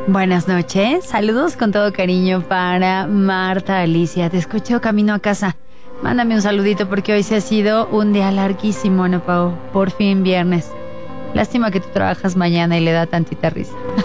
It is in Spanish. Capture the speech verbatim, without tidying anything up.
Buenas noches, saludos con todo cariño para Marta Alicia. Te escucho camino a casa. Mándame un saludito porque hoy se ha sido un día larguísimo, ¿no, Pau? Por fin viernes. Lástima que tú trabajas mañana y le da tantita risa.